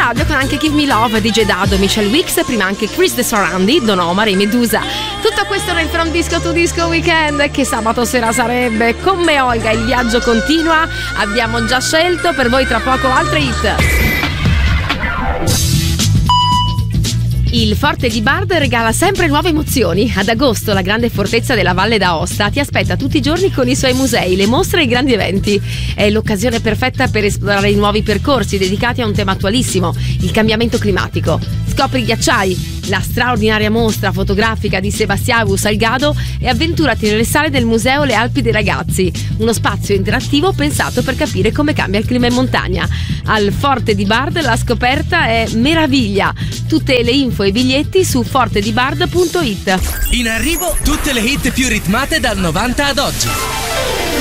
radio con anche Give Me Love, DJ Dado, Michelle Wicks, prima anche Chris De Sorandi, Don Omar e Medusa. Tutto questo nel From Disco to Disco Weekend, che sabato sera sarebbe. Con me Olga, il viaggio continua, abbiamo già scelto per voi tra poco altre hit. Il Forte di Bard regala sempre nuove emozioni. Ad agosto la grande fortezza della Valle d'Aosta ti aspetta tutti i giorni con i suoi musei, le mostre e i grandi eventi. È l'occasione perfetta per esplorare i nuovi percorsi dedicati a un tema attualissimo, il cambiamento climatico. Scopri i ghiacciai, la straordinaria mostra fotografica di Sebastião Salgado e avventurati nelle sale del Museo Le Alpi dei Ragazzi, uno spazio interattivo pensato per capire come cambia il clima in montagna. Al Forte di Bard la scoperta è meraviglia. Tutte le info e biglietti su fortedibard.it. In arrivo tutte le hit più ritmate dal 90 ad oggi.